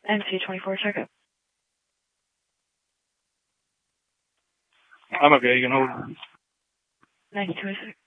MC-24 checkup. I'm okay, you can hold. 9206.